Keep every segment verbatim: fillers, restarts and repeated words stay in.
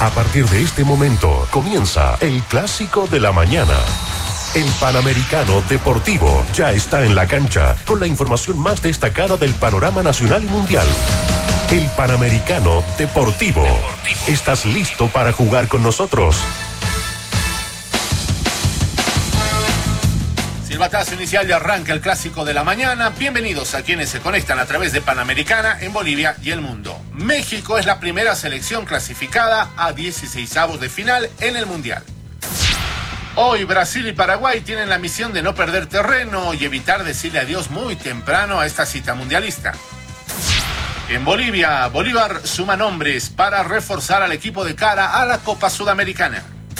A partir de este momento comienza el Clásico de la Mañana. El Panamericano Deportivo ya está en la cancha con la información más destacada del panorama nacional y mundial. El Panamericano Deportivo. ¿Estás listo para jugar con nosotros? Silbatazo inicial y arranca el Clásico de la Mañana. Bienvenidos a quienes se conectan a través de Panamericana en Bolivia y el mundo. México es la primera selección clasificada a dieciseisavos de final en el Mundial. Hoy Brasil y Paraguay tienen la misión de no perder terreno y evitar decirle adiós muy temprano a esta cita mundialista. En Bolivia, Bolívar suma nombres para reforzar al equipo de cara a la Copa Sudamericana.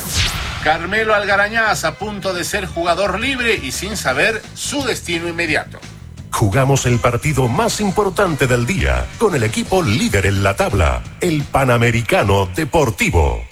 Carmelo Algarañaz a punto de ser jugador libre y sin saber su destino inmediato. Jugamos el partido más importante del día con el equipo líder en la tabla, el Panamericano Deportivo.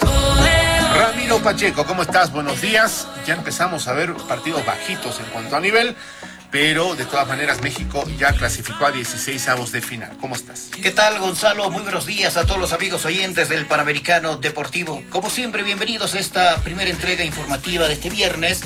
Ramiro Pacheco, ¿cómo estás? Buenos días. Ya empezamos a ver partidos bajitos en cuanto a nivel, pero de todas maneras México ya clasificó a dieciseisavos de final. ¿Cómo estás? ¿Qué tal, Gonzalo? Muy buenos días a todos los amigos oyentes del Panamericano Deportivo. Como siempre, bienvenidos a esta primera entrega informativa de este viernes.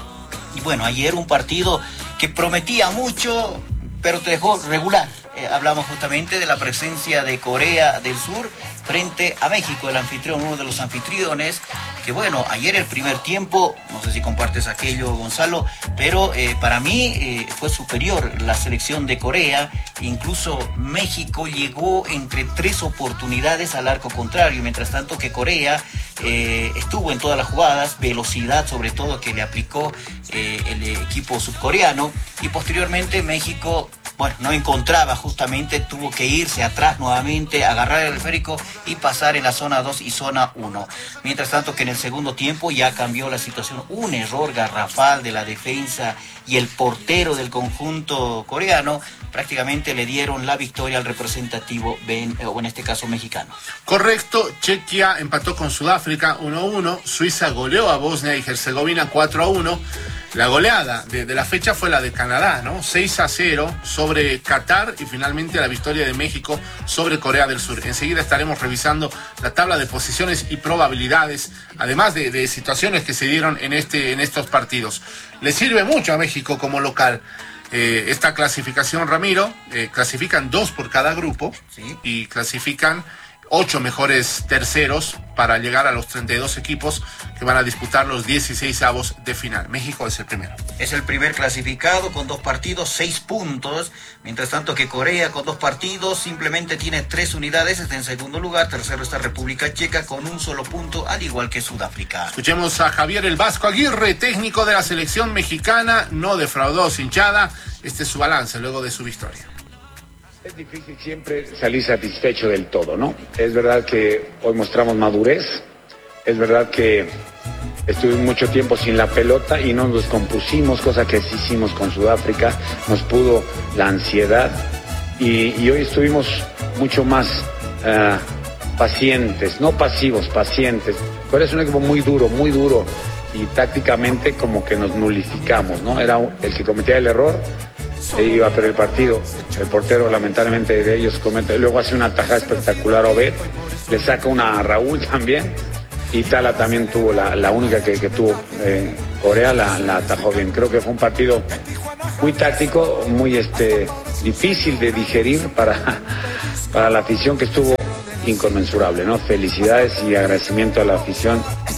Y bueno, ayer un partido que prometía mucho, pero te dejó regular. Eh, hablamos justamente de la presencia de Corea del Sur frente a México, el anfitrión, uno de los anfitriones, que bueno, ayer el primer tiempo, no sé si compartes aquello, Gonzalo, pero eh, para mí eh, fue superior la selección de Corea. Incluso México llegó entre tres oportunidades al arco contrario, mientras tanto que Corea eh, estuvo en todas las jugadas, velocidad sobre todo que le aplicó eh, el equipo subcoreano, y posteriormente México, bueno, no encontraba justamente, tuvo que irse atrás nuevamente, agarrar el esférico y pasar en la zona dos y zona uno. Mientras tanto que en el segundo tiempo ya cambió la situación, un error garrafal de la defensa y el portero del conjunto coreano prácticamente le dieron la victoria al representativo, ben, o en este caso mexicano. Correcto, Chequia empató con Sudáfrica uno a uno, Suiza goleó a Bosnia y Herzegovina cuatro a uno. La goleada de, de la fecha fue la de Canadá, ¿no? seis a cero sobre Qatar, y finalmente la victoria de México sobre Corea del Sur. Enseguida estaremos revisando la tabla de posiciones y probabilidades, además de, de situaciones que se dieron en, este, en estos partidos. Le sirve mucho a México como local eh, esta clasificación, Ramiro. Eh, clasifican dos por cada grupo, ¿sí? Y clasifican ocho mejores terceros para llegar a los treinta y dos equipos que van a disputar los dieciseisavos de final. México es el primero. Es el primer clasificado con dos partidos, seis puntos. Mientras tanto que Corea con dos partidos simplemente tiene tres unidades, está en segundo lugar. Tercero está República Checa con un solo punto, al igual que Sudáfrica. Escuchemos a Javier El Vasco Aguirre, técnico de la selección mexicana. No defraudó su hinchada. Este es su balance luego de su victoria. Es difícil siempre salir satisfecho del todo, ¿no? Es verdad que hoy mostramos madurez, es verdad que estuvimos mucho tiempo sin la pelota y no nos descompusimos, cosa que sí hicimos con Sudáfrica, nos pudo la ansiedad, y, y hoy estuvimos mucho más uh, pacientes, no pasivos, pacientes. Corea es un equipo muy duro, muy duro, y tácticamente como que nos nulificamos, ¿no? Era el que cometía el error, e iba a perder el partido. El portero lamentablemente de ellos comete, luego hace una tajada espectacular Obed, le saca una a Raúl también, y Tala también tuvo la, la única que, que tuvo eh, Corea, la, la atajó bien. Creo que fue un partido muy táctico, muy este difícil de digerir para, para la afición, que estuvo inconmensurable, ¿no? Felicidades y agradecimiento a la afición.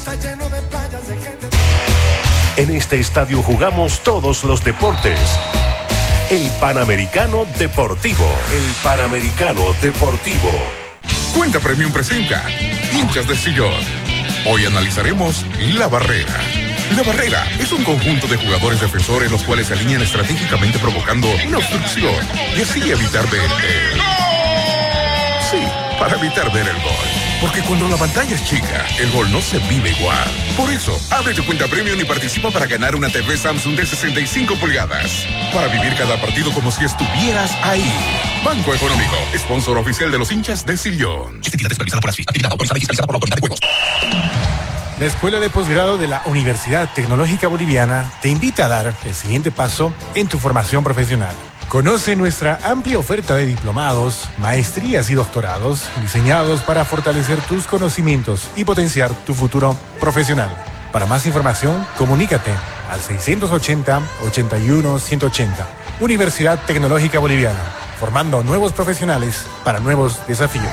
En este estadio jugamos todos los deportes. El Panamericano Deportivo. El Panamericano Deportivo. Cuenta Premium presenta Hinchas de Sillón. Hoy analizaremos La Barrera. La Barrera es un conjunto de jugadores defensores los cuales se alinean estratégicamente provocando una obstrucción y así evitar ver el... Sí, para evitar ver el gol. Porque cuando la pantalla es chica, el gol no se vive igual. Por eso, abre tu cuenta Premium y participa para ganar una T V Samsung de sesenta y cinco pulgadas. Para vivir cada partido como si estuvieras ahí. Banco Económico, sponsor oficial de los hinchas de Sillón. Actividad supervisada por ASFI. Actividad autorizada y fiscalizada por la Autoridad de Juegos. La Escuela de Posgrado de la Universidad Tecnológica Boliviana te invita a dar el siguiente paso en tu formación profesional. Conoce nuestra amplia oferta de diplomados, maestrías y doctorados diseñados para fortalecer tus conocimientos y potenciar tu futuro profesional. Para más información, comunícate al seiscientos ochenta, ochenta y uno, ciento ochenta. Universidad Tecnológica Boliviana, formando nuevos profesionales para nuevos desafíos.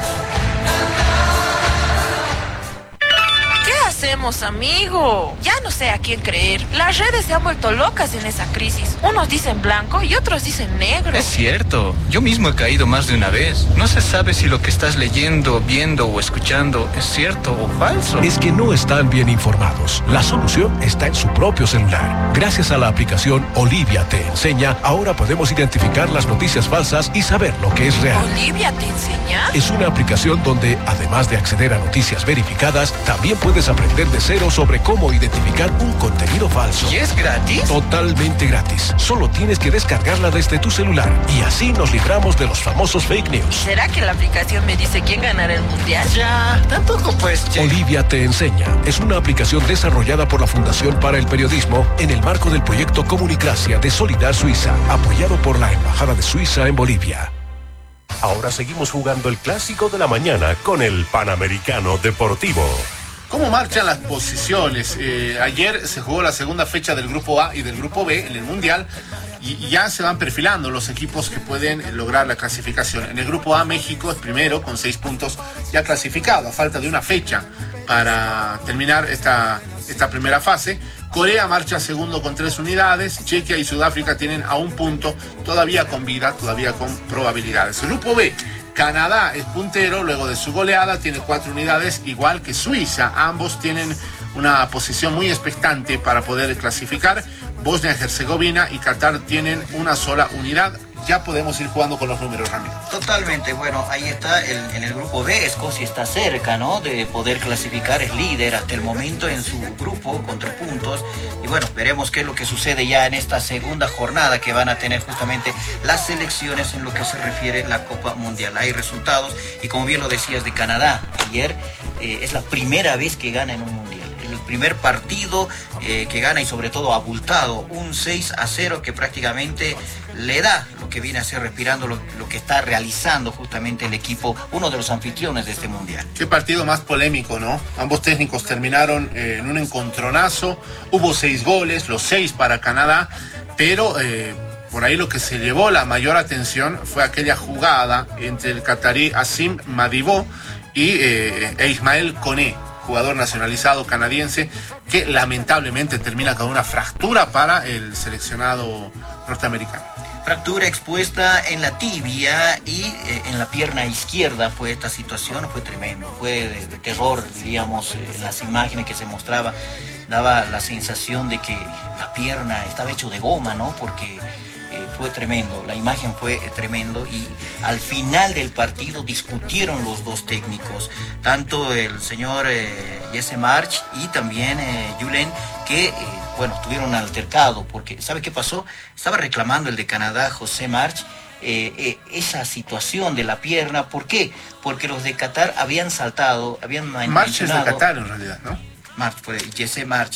¿Qué hacemos, amigo? Ya no sé a quién creer. Las redes se han vuelto locas en esa crisis. Unos dicen blanco y otros dicen negro. Es cierto. Yo mismo he caído más de una vez. No se sabe si lo que estás leyendo, viendo o escuchando es cierto o falso. Es que no están bien informados. La solución está en su propio celular. Gracias a la aplicación Olivia Te Enseña, ahora podemos identificar las noticias falsas y saber lo que es real. ¿Olivia Te Enseña? Es una aplicación donde, además de acceder a noticias verificadas, también puedes aprender de cero sobre cómo identificar un contenido falso. ¿Y es gratis? Totalmente gratis. Solo tienes que descargarla desde tu celular y así nos libramos de los famosos fake news. ¿Será que la aplicación me dice quién ganará el mundial? Ya, tampoco pues, che. Olivia Te Enseña es una aplicación desarrollada por la Fundación para el Periodismo en el marco del proyecto Comunicracia de Solidar Suiza, apoyado por la Embajada de Suiza en Bolivia. Ahora seguimos jugando el clásico de la mañana con el Panamericano Deportivo. ¿Cómo marchan las posiciones? Eh, ayer se jugó la segunda fecha del Grupo A y del Grupo B en el Mundial y, y ya se van perfilando los equipos que pueden lograr la clasificación. En el Grupo A, México es primero con seis puntos ya clasificado, a falta de una fecha para terminar esta, esta primera fase. Corea marcha segundo con tres unidades. Chequia y Sudáfrica tienen a un punto, todavía con vida, todavía con probabilidades. El Grupo B, Canadá es puntero luego de su goleada, tiene cuatro unidades, igual que Suiza. Ambos tienen una posición muy expectante para poder clasificar. Bosnia y Herzegovina y Qatar tienen una sola unidad. Ya podemos ir jugando con los números, Ramiro. Totalmente, bueno, ahí está, el, en el grupo B, Escocia está cerca, ¿no?, de poder clasificar, es líder hasta el momento en su grupo, con tres puntos, y bueno, veremos qué es lo que sucede ya en esta segunda jornada que van a tener justamente las selecciones en lo que se refiere a la Copa Mundial. Hay resultados, y como bien lo decías de Canadá, ayer eh, es la primera vez que gana en un Mundial. El primer partido eh, que gana y sobre todo abultado, un seis a cero que prácticamente le da lo que viene a ser respirando lo, lo que está realizando justamente el equipo, uno de los anfitriones de este mundial. Qué partido más polémico, ¿no? Ambos técnicos terminaron eh, en un encontronazo, hubo seis goles, los seis para Canadá, pero eh, por ahí lo que se llevó la mayor atención fue aquella jugada entre el catarí Asim Madibo y eh, e Ismael Koné, jugador nacionalizado canadiense, que lamentablemente termina con una fractura para el seleccionado norteamericano. Fractura expuesta en la tibia y eh, en la pierna izquierda fue esta situación, fue tremendo, fue de, de terror, diríamos, eh, en las imágenes que se mostraba, daba la sensación de que la pierna estaba hecho de goma, ¿no? Porque eh, fue tremendo, la imagen fue eh, tremendo y al final del partido discutieron los dos técnicos, tanto el señor eh, Jesse March y también eh, Julen, que eh, bueno, tuvieron un altercado, porque ¿sabe qué pasó? Estaba reclamando el de Canadá, José March, eh, eh, esa situación de la pierna. ¿Por qué? Porque los de Qatar habían saltado, habían March es de Qatar en realidad, ¿no? March, pues, Jesse March,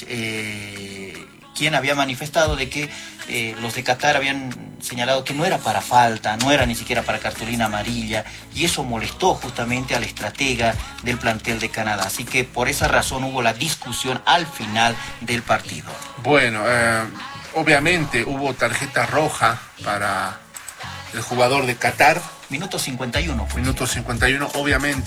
eh, quien había manifestado de que eh, los de Qatar habían señalado que no era para falta, no era ni siquiera para cartulina amarilla, y eso molestó justamente al estratega del plantel de Canadá. Así que por esa razón hubo la discusión al final del partido. Bueno, eh, obviamente hubo tarjeta roja para el jugador de Qatar. Minuto cincuenta y uno. Minuto cincuenta y uno, obviamente.